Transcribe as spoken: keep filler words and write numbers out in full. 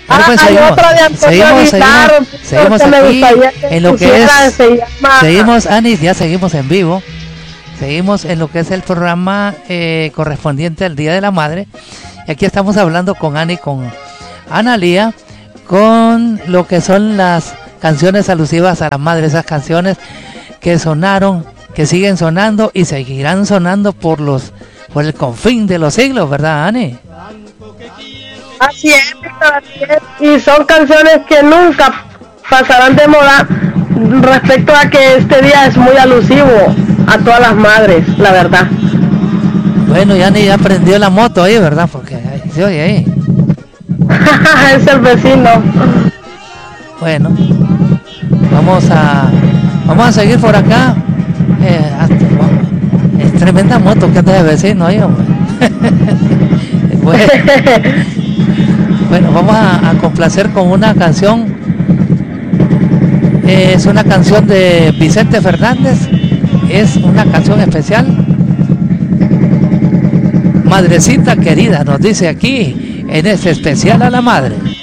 Ah, pues hay seguimos, otra de Antonio seguimos, Aguilar, seguimos, seguimos que me aquí gustaría que en lo que pusiera, es, se llama- seguimos, Ani, ya seguimos en vivo, seguimos en lo que es el programa eh, correspondiente al Día de la Madre, y aquí estamos hablando con Ani, con Analía, con lo que son las canciones alusivas a la madre, esas canciones que sonaron, que siguen sonando y seguirán sonando por los, por el confín de los siglos, ¿verdad, Ani? Así es, Víctor, así es. Y son canciones que nunca pasarán de moda respecto a que este día es muy alusivo a todas las madres, la verdad. Bueno, ya ni ya prendió la moto ahí, ¿verdad? Porque ahí, se oye ahí. Es el vecino. Bueno, vamos a vamos a seguir por acá. Eh, hasta, es tremenda moto que anda de vecino ahí, hombre. bueno, bueno, vamos a, a complacer con una canción. Eh, es una canción de Vicente Fernández. Es una canción especial. Madrecita querida, nos dice aquí en este especial a la madre.